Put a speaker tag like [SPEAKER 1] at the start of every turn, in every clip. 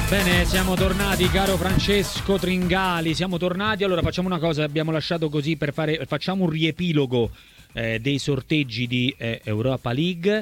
[SPEAKER 1] Bene, siamo tornati, caro Francesco Tringali, siamo tornati. Allora facciamo una cosa, abbiamo lasciato così facciamo un riepilogo dei sorteggi di Europa League,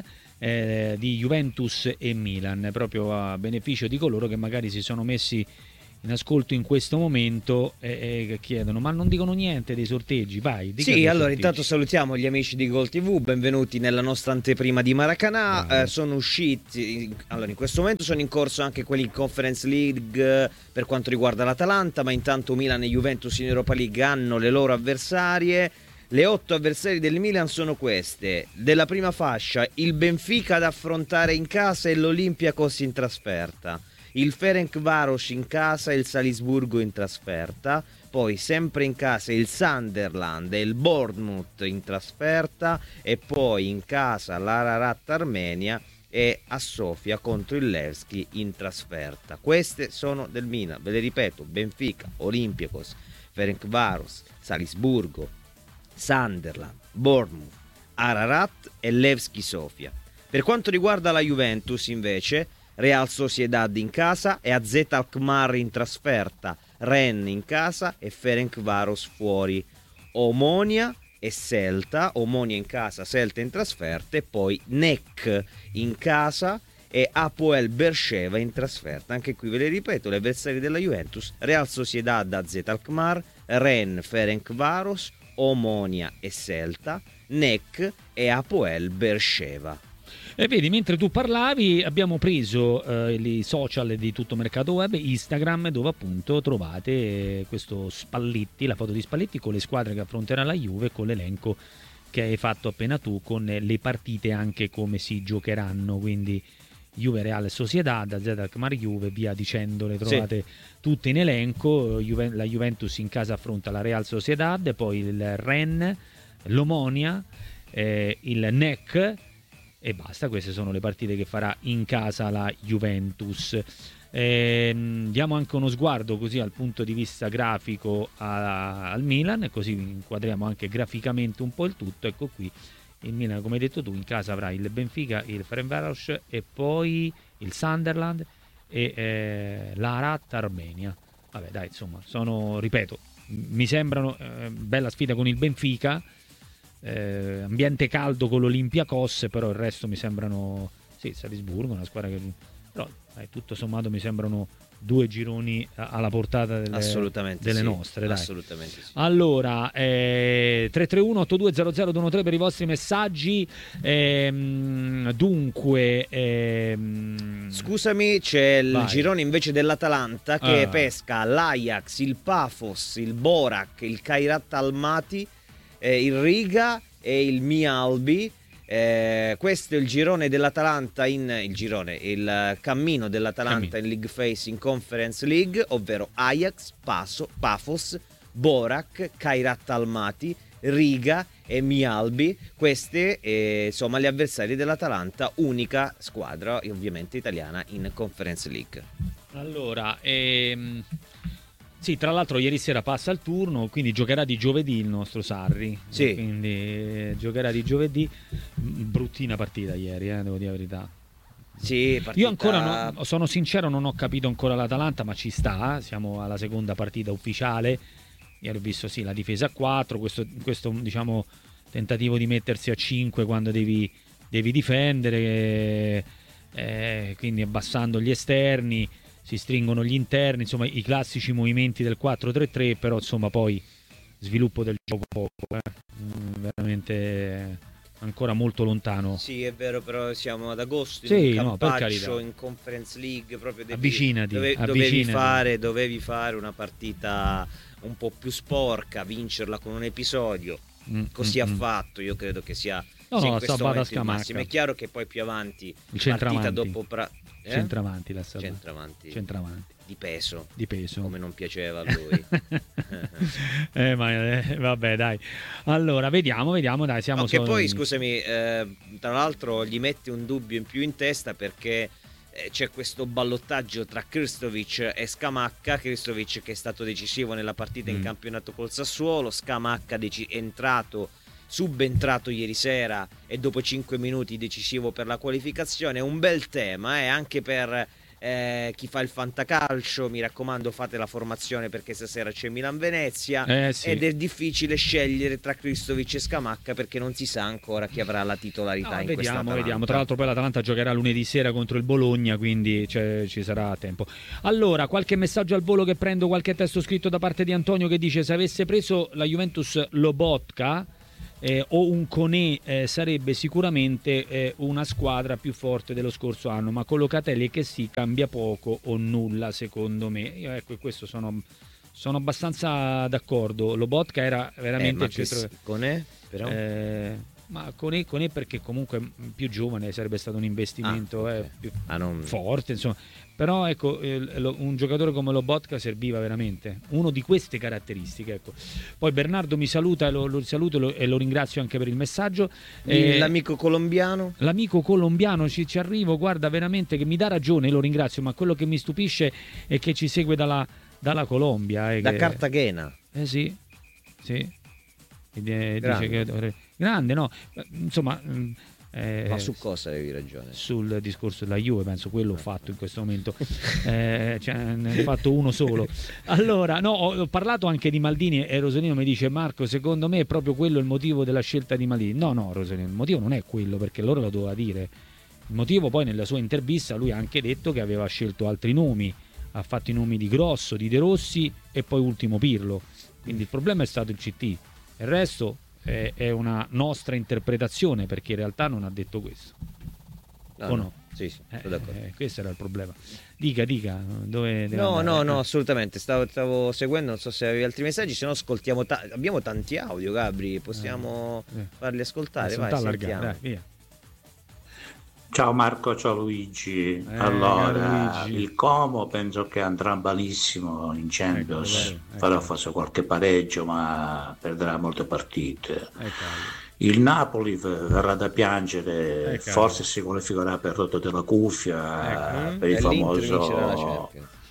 [SPEAKER 1] di Juventus e Milan, proprio a beneficio di coloro che magari si sono messi in ascolto in questo momento e chiedono ma non dicono niente dei sorteggi. Vai, dica.
[SPEAKER 2] Sì, allora sorteggi. Intanto salutiamo gli amici di Gol TV, benvenuti nella nostra anteprima di Maracanã. Sono usciti, allora in questo momento sono in corso anche quelli in Conference League per quanto riguarda l'Atalanta, ma intanto Milan e Juventus in Europa League hanno le loro avversarie. Le 8 avversarie del Milan sono queste: della prima fascia il Benfica da affrontare in casa e l'Olympiacos in trasferta, il Ferencváros in casa e il Salisburgo in trasferta, poi sempre in casa il Sunderland e il Bournemouth in trasferta, e poi in casa l'Ararat Armenia e a Sofia contro il Levski in trasferta. Queste sono del Milan, ve le ripeto: Benfica, Olympiacos, Ferencváros, Salisburgo, Sunderland, Bournemouth, Ararat e Levski Sofia. Per quanto riguarda la Juventus invece, Real Sociedad in casa e AZ Alkmaar in trasferta, Rennes in casa e Ferencváros fuori, Omonia e Celta, Omonia in casa, Celta in trasferta, e poi NEC in casa e Hapoel Beersheva in trasferta. Anche qui ve le ripeto: le avversarie della Juventus: Real Sociedad, AZ Alkmaar, Rennes, Ferencváros, Omonia e Celta, NEC e Hapoel Beersheva.
[SPEAKER 1] E vedi, mentre tu parlavi abbiamo preso i social di Tutto Mercato Web, Instagram, dove appunto trovate questo Spalletti, la foto di Spalletti con le squadre che affronterà la Juve, con l'elenco che hai fatto appena tu, con le partite anche come si giocheranno, quindi Juve, Real Sociedad, AZ Alkmaar, Juve, via dicendo, le trovate tutte in elenco. La Juventus in casa affronta la Real Sociedad, poi il Rennes, l'Omonia, il NEC e basta. Queste sono le partite che farà in casa la Juventus. Diamo anche uno sguardo così al punto di vista grafico al Milan, così inquadriamo anche graficamente un po' il tutto. Ecco qui il Milan, come hai detto tu, in casa avrà il Benfica, il Ferencváros e poi il Sunderland e l'Ararat Armenia. Vabbè dai, insomma, ripeto, mi sembrano bella sfida con il Benfica, ambiente caldo con l'Olympiacos, però il resto mi sembrano, sì, Salisburgo, una squadra che però tutto sommato mi sembrano due gironi alla portata delle nostre, dai.
[SPEAKER 2] Assolutamente sì.
[SPEAKER 1] Allora 331 8200 per i vostri messaggi. Dunque
[SPEAKER 2] scusami, c'è il girone invece dell'Atalanta che pesca l'Ajax, il Pafos, il Borak, il Kairat Almaty, il Riga e il Mialbi. Questo è il girone dell'Atalanta il cammino dell'Atalanta in League Phase in Conference League, ovvero Ajax, Pafos, Borak, Kairat Almaty, Riga e Mialbi. Queste insomma le avversarie dell'Atalanta, unica squadra ovviamente italiana in Conference League.
[SPEAKER 1] Allora sì, tra l'altro ieri sera passa il turno, quindi giocherà di giovedì il nostro Sarri.
[SPEAKER 2] Sì.
[SPEAKER 1] Quindi giocherà di giovedì. Bruttina partita ieri, devo dire la verità.
[SPEAKER 2] Sì, partita...
[SPEAKER 1] Io ancora sono sincero, non ho capito ancora l'Atalanta, ma ci sta. Siamo alla seconda partita ufficiale. Ieri ho visto la difesa a 4, questo diciamo tentativo di mettersi a 5 quando devi difendere, quindi abbassando gli esterni. Si stringono gli interni, insomma i classici movimenti del 4-3-3, però insomma poi sviluppo del gioco poco, veramente ancora molto lontano.
[SPEAKER 2] Sì, è vero, però siamo ad agosto,
[SPEAKER 1] sì,
[SPEAKER 2] in un campaccio, in Conference League, proprio dovevi fare una partita un po' più sporca, vincerla con un episodio, così ha fatto. Io credo che sia in questo momento il massimo. È chiaro che poi più avanti, partita dopo
[SPEAKER 1] centravanti
[SPEAKER 2] di peso,
[SPEAKER 1] come
[SPEAKER 2] non piaceva a lui.
[SPEAKER 1] Vabbè dai, allora vediamo dai, siamo
[SPEAKER 2] che poi scusami, tra l'altro gli mette un dubbio in più in testa, perché c'è questo ballottaggio tra Krstovic e Scamacca. Krstovic che è stato decisivo nella partita in campionato col Sassuolo, Scamacca subentrato ieri sera e dopo 5 minuti decisivo per la qualificazione. È un bel tema anche per chi fa il fantacalcio, mi raccomando fate la formazione perché stasera c'è Milan-Venezia,
[SPEAKER 1] sì.
[SPEAKER 2] ed è difficile scegliere tra Krstovic e Scamacca perché non si sa ancora chi avrà la titolarità in questa Atalanta.
[SPEAKER 1] Vediamo. Tra l'altro poi l'Atalanta giocherà lunedì sera contro il Bologna, quindi ci sarà tempo. Allora, qualche messaggio al volo che prendo, qualche testo scritto da parte di Antonio che dice: se avesse preso la Juventus Lobotka o un Koné sarebbe sicuramente una squadra più forte dello scorso anno, ma con Locatelli che sì, cambia poco o nulla secondo me. Io ecco, questo sono abbastanza d'accordo. Lobotka era veramente il centro...
[SPEAKER 2] Koné però?
[SPEAKER 1] Ma Koné perché comunque più giovane, sarebbe stato un investimento
[SPEAKER 2] okay.
[SPEAKER 1] più
[SPEAKER 2] non...
[SPEAKER 1] forte, insomma. Però ecco, un giocatore come Lobotka serviva veramente, uno di queste caratteristiche, ecco. Poi Bernardo mi saluta, lo saluto e lo ringrazio anche per il messaggio.
[SPEAKER 2] L'amico colombiano?
[SPEAKER 1] L'amico colombiano ci arrivo, guarda, veramente che mi dà ragione, lo ringrazio, ma quello che mi stupisce è che ci segue dalla Colombia.
[SPEAKER 2] Da Cartagena?
[SPEAKER 1] Sì. Dice che grande, no? Insomma...
[SPEAKER 2] ma su cosa avevi ragione?
[SPEAKER 1] Sul discorso della Juve, penso quello ho fatto in questo momento. Ne ho fatto uno solo. Allora, no, ho parlato anche di Maldini e Rosolino mi dice: Marco, secondo me è proprio quello il motivo della scelta di Maldini. No, Rosolino, il motivo non è quello, perché loro lo doveva dire. Il motivo poi nella sua intervista lui ha anche detto che aveva scelto altri nomi, ha fatto i nomi di Grosso, di De Rossi e poi ultimo Pirlo. Quindi il problema è stato il CT. Il resto è una nostra interpretazione, perché in realtà non ha detto questo. No?
[SPEAKER 2] Sì, sono d'accordo.
[SPEAKER 1] Questo era il problema. Dica dove
[SPEAKER 2] no, assolutamente, stavo seguendo, non so se avevi altri messaggi, se no ascoltiamo abbiamo tanti audio, Gabri, possiamo farli ascoltare, vai, sentiamo.
[SPEAKER 1] Dai, via.
[SPEAKER 3] Ciao Marco, ciao Luigi. Allora,
[SPEAKER 1] Luigi.
[SPEAKER 3] il Como penso che andrà malissimo in Champions, farà forse qualche pareggio, ma perderà molte partite. Il Napoli verrà da piangere, forse si qualificherà per rotto della cuffia, per il famoso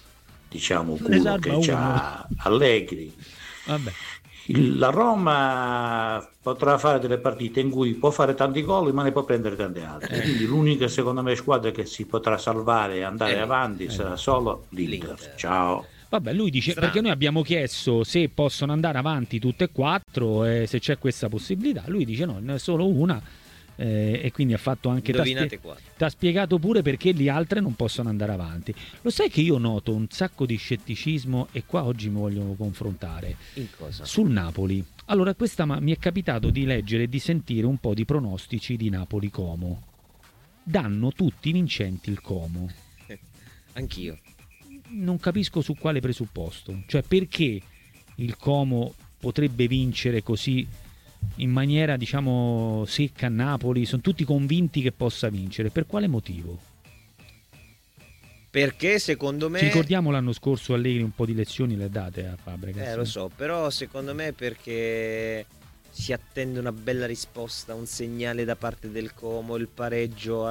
[SPEAKER 3] culo che c'ha Allegri.
[SPEAKER 1] Vabbè.
[SPEAKER 3] La Roma potrà fare delle partite in cui può fare tanti gol ma ne può prendere tante altre, quindi l'unica secondo me squadra che si potrà salvare e andare avanti sarà solo l'Inter. Ciao.
[SPEAKER 1] Vabbè, lui dice perché noi abbiamo chiesto se possono andare avanti tutte e quattro, se c'è questa possibilità. Lui dice no, ne è solo una, e quindi ha fatto anche t'ha spiegato pure perché le altre non possono andare avanti. Lo sai che io noto un sacco di scetticismo, e qua oggi mi voglio confrontare
[SPEAKER 2] in cosa?
[SPEAKER 1] Sul Napoli. Allora, mi è capitato di leggere e di sentire un po' di pronostici di Napoli-Como. Danno tutti vincenti il Como.
[SPEAKER 2] Anch'io.
[SPEAKER 1] Non capisco su quale presupposto, cioè perché il Como potrebbe vincere così in maniera diciamo secca a Napoli. Sono tutti convinti che possa vincere, per quale motivo?
[SPEAKER 2] Perché secondo me,
[SPEAKER 1] ci ricordiamo l'anno scorso Allegri un po' di lezioni le date a Fabregas.
[SPEAKER 2] Lo so, però secondo me perché si attende una bella risposta, un segnale da parte del Como, il pareggio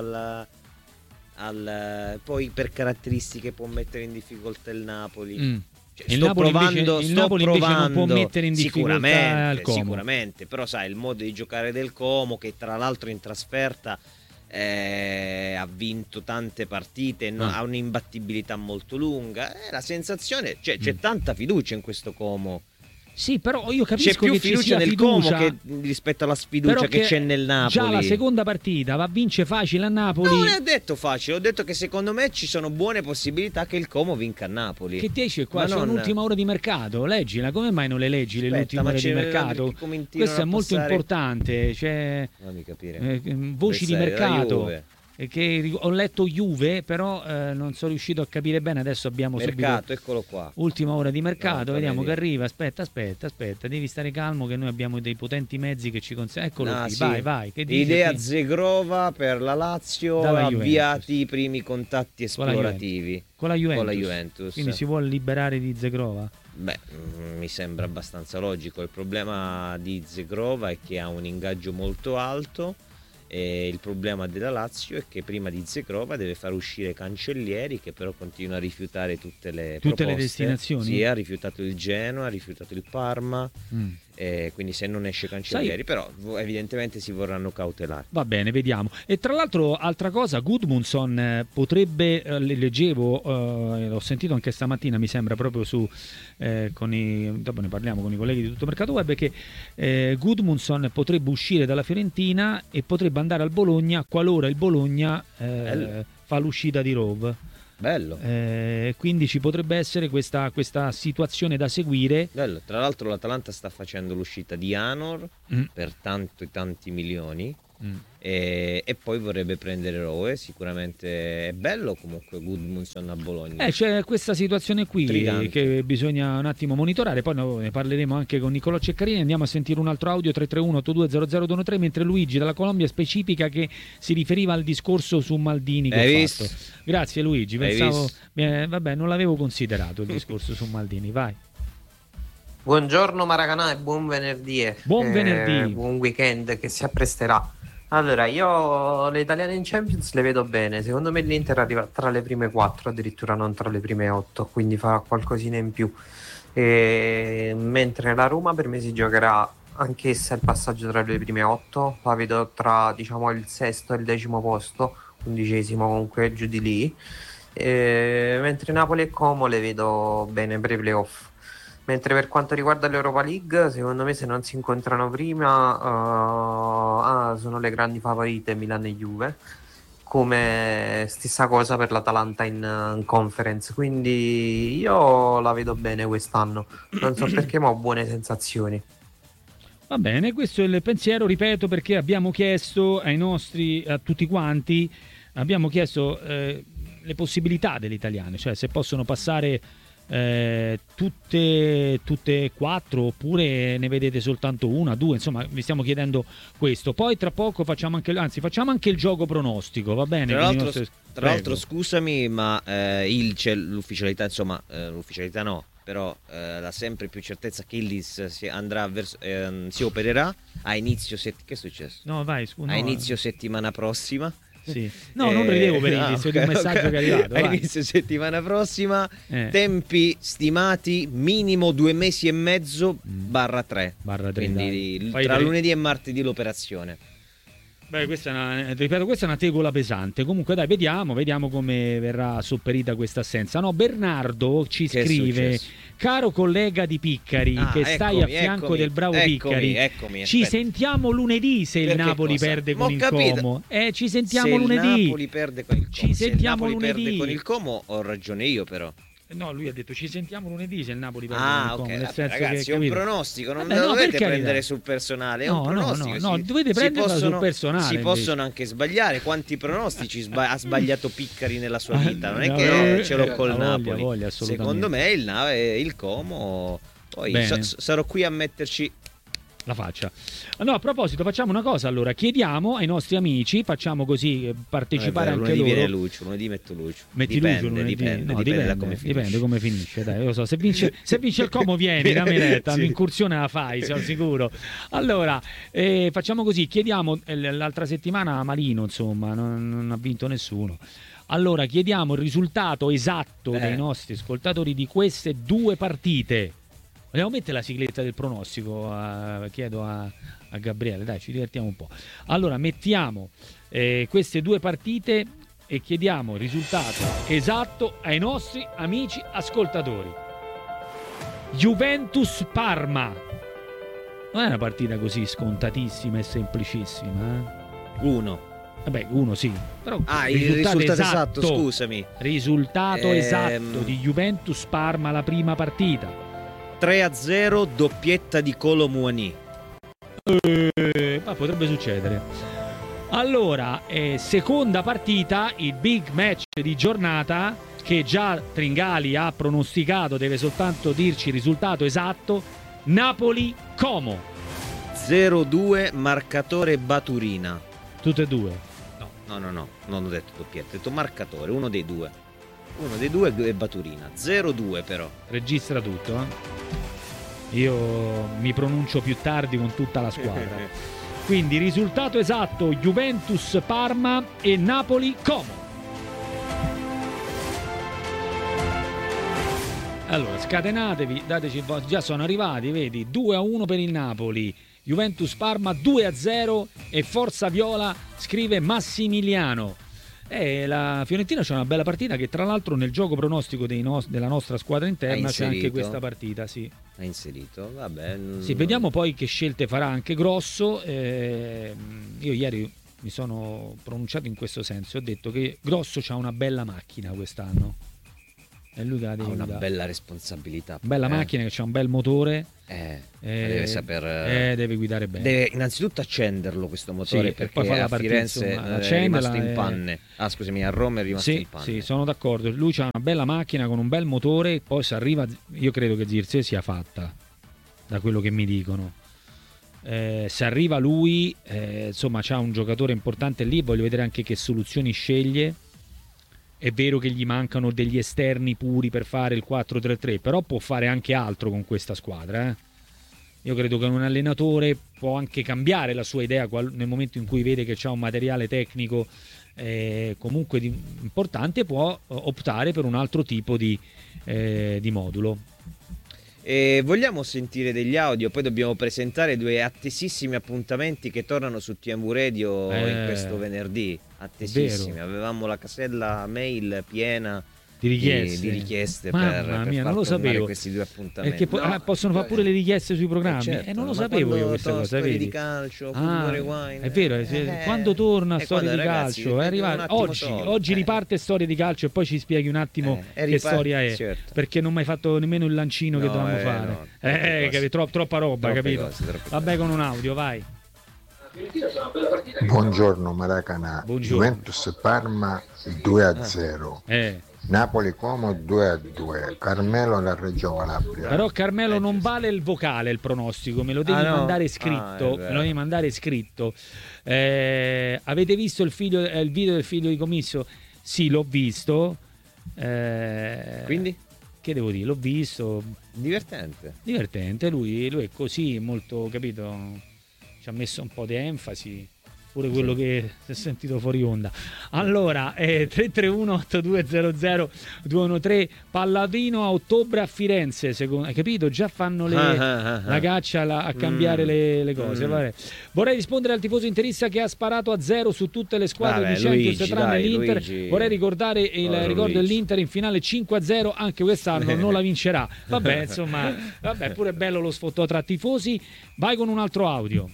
[SPEAKER 2] poi per caratteristiche può mettere in difficoltà il Napoli. Cioè,
[SPEAKER 1] il Napoli invece non può mettere in difficoltà il Como.
[SPEAKER 2] Sicuramente, però sai, il modo di giocare del Como, che tra l'altro in trasferta ha vinto tante partite, ha un'imbattibilità molto lunga, la sensazione, c'è tanta fiducia in questo Como.
[SPEAKER 1] Sì, però io capisco
[SPEAKER 2] c'è più
[SPEAKER 1] che
[SPEAKER 2] fiducia
[SPEAKER 1] ci sia
[SPEAKER 2] nel
[SPEAKER 1] fiducia,
[SPEAKER 2] Como che rispetto alla sfiducia che c'è nel Napoli.
[SPEAKER 1] Già la seconda partita va a vincere facile a Napoli.
[SPEAKER 2] Non ho detto facile, ho detto che secondo me ci sono buone possibilità che il Como vinca a Napoli.
[SPEAKER 1] Che dici qua? C'è un'ultima ora di mercato, leggila, come mai non le leggi le ultime ore di mercato? Questo è molto importante, c'è voci di mercato. Che ho letto Juve, però non sono riuscito a capire bene. Adesso abbiamo
[SPEAKER 2] mercato, eccolo qua.
[SPEAKER 1] Ultima ora di mercato, vediamo che arriva. Aspetta, devi stare calmo che noi abbiamo dei potenti mezzi che ci consentono. Eccolo qui, vai. Che
[SPEAKER 2] idea Zegrova per la Lazio, avviati i primi contatti esplorativi
[SPEAKER 1] con la Juventus. Quindi si vuole liberare di Zegrova?
[SPEAKER 2] Beh, mi sembra abbastanza logico. Il problema di Zegrova è che ha un ingaggio molto alto il problema della Lazio è che prima di Zekrova deve far uscire Cancellieri, che però continua a rifiutare tutte le
[SPEAKER 1] destinazioni.
[SPEAKER 2] Sì, ha rifiutato il Genoa, ha rifiutato il Parma. Quindi se non esce Cancellieri, però evidentemente si vorranno cautelare.
[SPEAKER 1] Va bene, vediamo. E tra l'altro, altra cosa, Gudmundsson potrebbe, leggevo, l'ho sentito anche stamattina, mi sembra proprio su dopo ne parliamo con i colleghi di Tutto Mercato Web, che Gudmundsson potrebbe uscire dalla Fiorentina e potrebbe andare al Bologna qualora il Bologna fa l'uscita di Rove.
[SPEAKER 2] Bello.
[SPEAKER 1] Quindi ci potrebbe essere questa situazione da seguire.
[SPEAKER 2] Bello. Tra l'altro l'Atalanta sta facendo l'uscita di Anor per tanti milioni e poi vorrebbe prendere Rowe. Sicuramente è bello comunque Gudmundsson a Bologna.
[SPEAKER 1] C'è questa situazione qui
[SPEAKER 2] Intrigante,
[SPEAKER 1] che bisogna un attimo monitorare. Poi ne parleremo anche con Nicolò Ceccarini. Andiamo a sentire un altro audio 331-8200-213, mentre Luigi dalla Colombia specifica che si riferiva al discorso su Maldini che
[SPEAKER 2] Hai
[SPEAKER 1] ho
[SPEAKER 2] visto?
[SPEAKER 1] fatto. Grazie Luigi, pensavo vabbè, non l'avevo considerato il discorso su Maldini. Vai.
[SPEAKER 4] Buongiorno Maracanà e buon venerdì.
[SPEAKER 1] Buon venerdì.
[SPEAKER 4] Buon weekend che si appresterà. Allora, io le italiane in Champions le vedo bene. Secondo me l'Inter arriva tra le prime 4, addirittura non tra le prime 8, quindi fa qualcosina in più. Mentre la Roma per me si giocherà anch'essa il passaggio tra le prime 8, la vedo tra diciamo il sesto e il 10° posto, 11° comunque giù di lì. Mentre Napoli e Como le vedo bene per i playoff. Mentre per quanto riguarda l'Europa League, secondo me se non si incontrano prima sono le grandi favorite Milan e Juve, come stessa cosa per l'Atalanta in Conference, quindi io la vedo bene quest'anno, non so perché ma ho buone sensazioni.
[SPEAKER 1] Va bene, questo è il pensiero, ripeto, perché abbiamo chiesto a tutti quanti, abbiamo chiesto le possibilità delle italiane, cioè se possono passare tutte 4 oppure ne vedete soltanto una, 2, insomma vi stiamo chiedendo questo. Poi tra poco facciamo anche il gioco pronostico, va bene?
[SPEAKER 2] Tra l'altro scusami, ma c'è l'ufficialità, insomma l'ufficialità no, però la sempre più certezza che Illis si opererà a inizio che è successo?
[SPEAKER 1] No, vai, scusa.
[SPEAKER 2] A inizio settimana prossima.
[SPEAKER 1] Sì. No, non ridevo per Illis, di un messaggio che è arrivato.
[SPEAKER 2] A inizio settimana prossima, tempi stimati minimo 2 mesi e mezzo /3. Quindi tra lunedì e martedì l'operazione.
[SPEAKER 1] Beh, questa è una tegola pesante. Comunque dai, vediamo come verrà sopperita questa assenza. No, Bernardo ci scrive: caro collega di Piccari, che stai a fianco del bravo Piccari, ci sentiamo lunedì se il Napoli perde con il Como. Ci sentiamo lunedì.
[SPEAKER 2] Se il Napoli perde con il Como.
[SPEAKER 1] Se il Napoli
[SPEAKER 2] perde con il Como, ho ragione io però.
[SPEAKER 1] No, lui ha detto ci sentiamo lunedì se il Napoli perde con il Como.
[SPEAKER 2] Okay.
[SPEAKER 1] Nel senso
[SPEAKER 2] ragazzi, è un pronostico, non lo dovete prendere sul personale. È un pronostico.
[SPEAKER 1] No, dovete prenderlo sul personale.
[SPEAKER 2] Si possono anche sbagliare. Quanti pronostici ha sbagliato Piccari nella sua vita? Non è che ce l'ho col Napoli. Secondo me il Como. Poi sarò qui a metterci
[SPEAKER 1] la faccia. No, a proposito, facciamo una cosa allora, chiediamo ai nostri amici, facciamo così partecipare anche loro.
[SPEAKER 2] Lunedì metto Lucio.
[SPEAKER 1] Dipende da come finisce. Dipende come finisce, dai, lo so, se vince il Como vieni da Meretta, un'incursione la fai, sono sicuro. Allora, facciamo così, chiediamo l'altra settimana Marino, insomma, non ha vinto nessuno. Allora, chiediamo il risultato esatto dei nostri ascoltatori di queste 2 partite. Vogliamo mettere la sigletta del pronostico? Chiedo a Gabriele, dai, ci divertiamo un po'. Allora, mettiamo queste 2 partite e chiediamo il risultato esatto ai nostri amici ascoltatori. Juventus-Parma. Non è una partita così scontatissima e semplicissima.
[SPEAKER 2] 1.
[SPEAKER 1] Vabbè, 1 sì. Però
[SPEAKER 2] il risultato esatto, scusami.
[SPEAKER 1] Risultato esatto di Juventus-Parma la prima partita.
[SPEAKER 2] 3-0, doppietta di Kolo Muani.
[SPEAKER 1] Ma potrebbe succedere. Allora, seconda partita, il big match di giornata che già Tringali ha pronosticato, deve soltanto dirci il risultato esatto. Napoli-Como.
[SPEAKER 2] 0-2, marcatore Baturina.
[SPEAKER 1] Tutte e 2?
[SPEAKER 2] No, non ho detto doppietta, ho detto marcatore, uno dei due. Uno dei 2 è Baturina. 0-2 però.
[SPEAKER 1] Registra tutto, Io mi pronuncio più tardi con tutta la squadra. Quindi risultato esatto: Juventus Parma e Napoli Como. Allora, scatenatevi, dateci, già sono arrivati, vedi, 2-1 per il Napoli, Juventus Parma 2-0 e Forza Viola, scrive Massimiliano. La Fiorentina c'è una bella partita che tra l'altro nel gioco pronostico della nostra squadra interna c'è anche questa partita, sì.
[SPEAKER 2] Ha inserito, vabbè.
[SPEAKER 1] Sì, vediamo poi che scelte farà anche Grosso. Io ieri mi sono pronunciato in questo senso, ho detto che Grosso c'ha una bella macchina quest'anno. È lui che la deve
[SPEAKER 2] una
[SPEAKER 1] guidare.
[SPEAKER 2] Bella responsabilità.
[SPEAKER 1] Bella macchina che c'ha un bel motore.
[SPEAKER 2] Deve saper.
[SPEAKER 1] Deve guidare bene.
[SPEAKER 2] Deve innanzitutto accenderlo questo motore,
[SPEAKER 1] sì,
[SPEAKER 2] perché
[SPEAKER 1] poi fa la
[SPEAKER 2] a
[SPEAKER 1] partita,
[SPEAKER 2] Firenze
[SPEAKER 1] insomma,
[SPEAKER 2] è rimasto in panne. Scusami, a Roma è rimasto in panne.
[SPEAKER 1] Sì, sono d'accordo. Lui c'ha una bella macchina con un bel motore. Poi se arriva, io credo che Zirze sia fatta, da quello che mi dicono. Se arriva lui, insomma, c'ha un giocatore importante lì. Voglio vedere anche che soluzioni sceglie. È vero che gli mancano degli esterni puri per fare il 4-3-3, però può fare anche altro con questa squadra. Io credo che un allenatore può anche cambiare la sua idea nel momento in cui vede che c'ha un materiale tecnico comunque importante, può optare per un altro tipo di modulo.
[SPEAKER 2] Vogliamo sentire degli audio, poi dobbiamo presentare due attesissimi appuntamenti che tornano su TMV Radio in questo venerdì. Attesissimi, avevamo la casella mail piena di richieste per
[SPEAKER 1] mia, non lo sapevo.
[SPEAKER 2] Questi due appuntamenti.
[SPEAKER 1] Perché possono fare pure le richieste sui programmi,
[SPEAKER 2] certo,
[SPEAKER 1] non lo sapevo io questa cosa. Vedi?
[SPEAKER 2] Di calcio, rewind.
[SPEAKER 1] È vero, quando torna storia di calcio, oggi riparte storia di calcio e poi ci spieghi un attimo che storia è, certo. Perché non mi hai fatto nemmeno il lancino che dovevamo fare. Troppa roba, capito? Vabbè, con un audio, vai.
[SPEAKER 5] Buongiorno Maracanà. Juventus Parma 2-0. Napoli Como 2-2. Carmelo la Reggio Calabria.
[SPEAKER 1] Però Carmelo non vale il vocale, il pronostico, me lo devi mandare scritto. Me lo devi mandare scritto. Avete visto il video del figlio di Commisso? Sì, l'ho visto.
[SPEAKER 2] Quindi?
[SPEAKER 1] Che devo dire? L'ho visto. Divertente. Lui è così, molto, capito? Ci ha messo un po' di enfasi. Pure quello che si è sentito fuori onda. Allora, 331-8200-213, Palladino a ottobre a Firenze, hai capito? Già fanno la caccia a cambiare le cose. Vorrei rispondere al tifoso interista che ha sparato a 0 su tutte le squadre di Champions tranne l'Inter.
[SPEAKER 2] Luigi.
[SPEAKER 1] Vorrei ricordare il ricordo dell'Inter in finale 5-0, anche quest'anno non la vincerà. Vabbè, insomma, pure bello lo sfottò tra tifosi. Vai con un altro audio.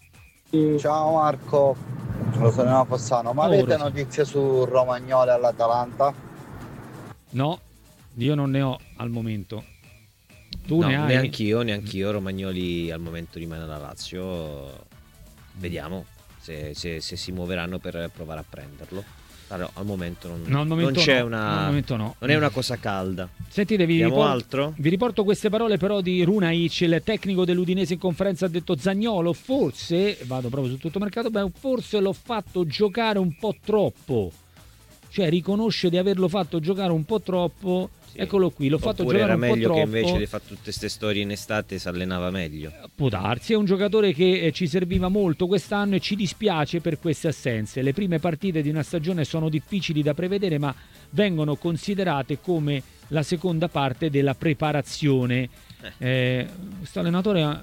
[SPEAKER 6] Ciao Marco, sono a Fossano, ma avete notizie su Romagnoli all'Atalanta?
[SPEAKER 1] No, io non ne ho al momento. Tu ne hai?
[SPEAKER 2] Neanch'io. Romagnoli al momento rimane alla Lazio. Vediamo se si muoveranno per provare a prenderlo. Allora, al momento non c'è non è una cosa calda.
[SPEAKER 1] Sentite, vi riporto queste parole però di Runaic, il tecnico dell'Udinese in conferenza. Ha detto: Zaniolo forse, vado proprio su tutto mercato, forse l'ho fatto giocare un po' troppo, cioè riconosce di averlo fatto giocare un po' troppo. Sì. Eccolo qui, l'ho fatto giocare un po' troppo.
[SPEAKER 2] Era meglio che invece di fare tutte queste storie in estate si allenava meglio.
[SPEAKER 1] Può darsi, è un giocatore che ci serviva molto quest'anno e ci dispiace per queste assenze. Le prime partite di una stagione sono difficili da prevedere, ma vengono considerate come la seconda parte della preparazione. Questo allenatore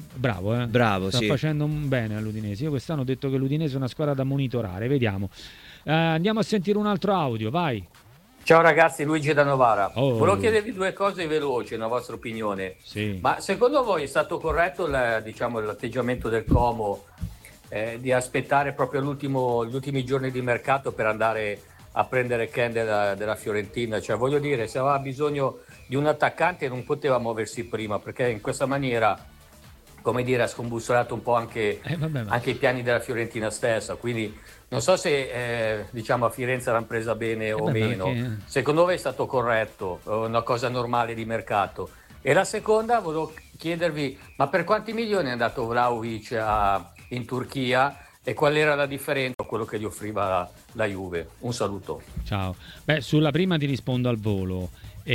[SPEAKER 1] bravo, sta facendo facendo bene all'Udinese. Io quest'anno ho detto che l'Udinese è una squadra da monitorare, vediamo. Andiamo a sentire un altro audio, vai.
[SPEAKER 7] Ciao ragazzi, Luigi da Novara. Volevo chiedervi due cose veloci, una vostra opinione.
[SPEAKER 1] Sì.
[SPEAKER 7] Ma secondo voi è stato corretto l'atteggiamento del Como di aspettare proprio gli ultimi giorni di mercato per andare a prendere Ken della Fiorentina? Cioè, voglio dire, se aveva bisogno di un attaccante non poteva muoversi prima, perché in questa maniera, come dire, ha scombussolato un po' anche i piani della Fiorentina stessa. Quindi non so se a Firenze l'hanno presa bene o meno. Perché... Secondo voi è stato corretto, una cosa normale di mercato? E la seconda, volevo chiedervi, ma per quanti milioni è andato Vlahovic in Turchia e qual era la differenza a quello che gli offriva la Juve? Un saluto.
[SPEAKER 1] Ciao. Sulla prima ti rispondo al volo.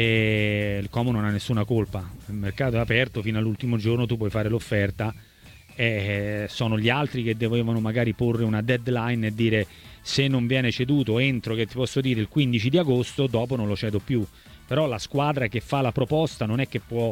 [SPEAKER 1] Il Como non ha nessuna colpa, il mercato è aperto fino all'ultimo giorno, tu puoi fare l'offerta sono gli altri che dovevano magari porre una deadline e dire se non viene ceduto entro, che ti posso dire, il 15 di agosto, dopo non lo cedo più. Però la squadra che fa la proposta non è che può,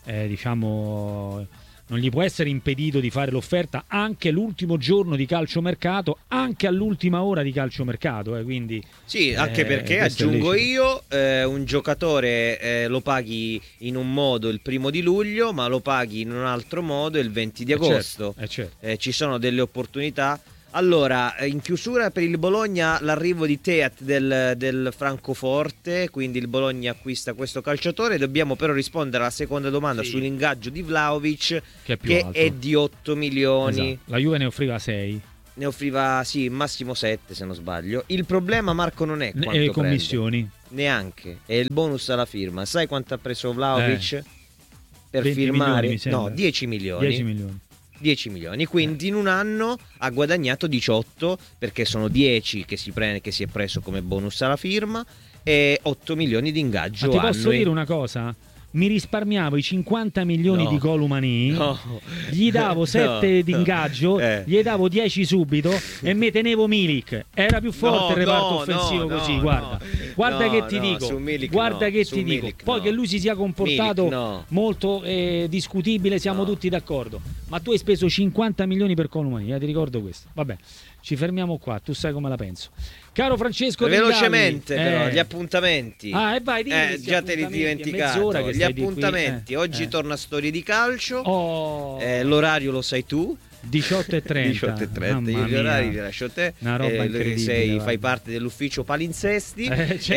[SPEAKER 1] non gli può essere impedito di fare l'offerta anche l'ultimo giorno di calciomercato, anche all'ultima ora di calciomercato, quindi
[SPEAKER 2] sì, anche perché aggiungo io, un giocatore lo paghi in un modo il 1° di luglio, ma lo paghi in un altro modo il 20 di agosto.
[SPEAKER 1] Certo.
[SPEAKER 2] Ci sono delle opportunità. Allora, in chiusura per il Bologna l'arrivo di Teat del Francoforte, quindi il Bologna acquista questo calciatore. Dobbiamo però rispondere alla seconda domanda sull'ingaggio di Vlahovic, che è di 8 milioni.
[SPEAKER 1] Esatto. La Juve ne offriva 6.
[SPEAKER 2] Ne offriva massimo 7 se non sbaglio. Il problema, Marco, non è quanto
[SPEAKER 1] le commissioni
[SPEAKER 2] prende. Neanche, è il bonus alla firma. Sai quanto ha preso Vlahovic per
[SPEAKER 1] 20
[SPEAKER 2] firmare?
[SPEAKER 1] milioni,
[SPEAKER 2] No, 10 milioni.
[SPEAKER 1] 10 milioni.
[SPEAKER 2] 10 milioni, quindi in un anno ha guadagnato 18, perché sono 10 che si è preso come bonus alla firma e 8 milioni di ingaggio annui.
[SPEAKER 1] Ma ti posso dire una cosa? Mi risparmiavo i 50 milioni di Colomani, gli davo 7 di ingaggio, gli davo 10 subito e me tenevo Milik. Era più forte il reparto offensivo così, guarda che ti dico, guarda che ti dico. Poi che lui si sia comportato molto discutibile, siamo tutti d'accordo. Ma tu hai speso 50 milioni per Colomani, ti ricordo questo. Vabbè, ci fermiamo qua, tu sai come la penso. Caro Francesco
[SPEAKER 2] velocemente però gli appuntamenti.
[SPEAKER 1] Vai,
[SPEAKER 2] già te li dimenticato. Gli appuntamenti. Oggi torna Storie di Calcio. L'orario lo sai tu.
[SPEAKER 1] 18:30.
[SPEAKER 2] 18:30. Gli orari li lascio te.
[SPEAKER 1] Una roba incredibile.
[SPEAKER 2] Fai parte dell'ufficio palinsesti.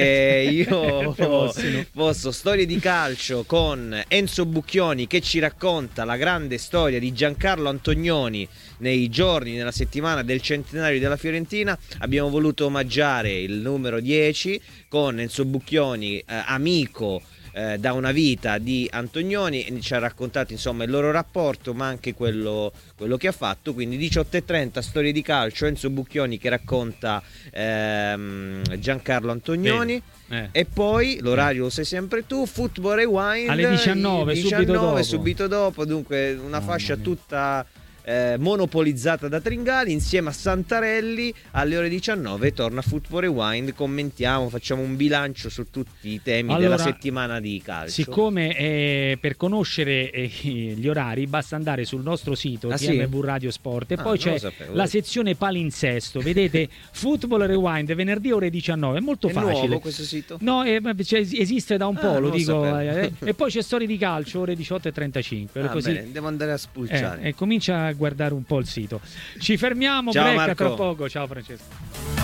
[SPEAKER 1] Certo.
[SPEAKER 2] Io posso Storie di Calcio con Enzo Bucchioni che ci racconta la grande storia di Giancarlo Antonioni nella settimana del centenario della Fiorentina. Abbiamo voluto omaggiare il numero 10 con Enzo Bucchioni, amico da una vita di Antonioni, ci ha raccontato insomma il loro rapporto, ma anche quello che ha fatto. Quindi 18:30 Storie di Calcio, Enzo Bucchioni che racconta Giancarlo Antonioni. E poi l'orario lo sai sempre tu, Football Rewind
[SPEAKER 1] alle 19
[SPEAKER 2] subito dopo, dunque una fascia tutta monopolizzata da Tringali insieme a Santarelli. Alle ore 19 torna Football Rewind, commentiamo, facciamo un bilancio su tutti i temi della settimana di calcio.
[SPEAKER 1] Siccome per conoscere gli orari basta andare sul nostro sito TMV Radio Sport e poi c'è la sezione palinsesto, vedete Football Rewind venerdì ore 19, è molto facile. È nuovo
[SPEAKER 2] questo sito?
[SPEAKER 1] No, esiste da un po', lo dico, e poi c'è Storie di Calcio ore 18:35 così.
[SPEAKER 2] Bene, devo andare a spulciare
[SPEAKER 1] e comincia a guardare un po' il sito. Ci fermiamo,
[SPEAKER 2] ciao
[SPEAKER 1] break
[SPEAKER 2] Marco.
[SPEAKER 1] tra poco. Ciao Francesco.